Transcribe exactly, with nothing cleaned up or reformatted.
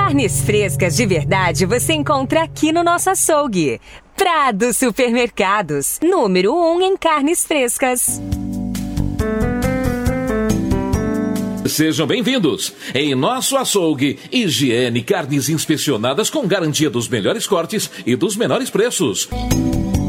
Carnes frescas de verdade você encontra aqui no nosso açougue. Prado Supermercados, número um em carnes frescas. Sejam bem-vindos. Em nosso açougue, higiene, carnes inspecionadas com garantia dos melhores cortes e dos menores preços.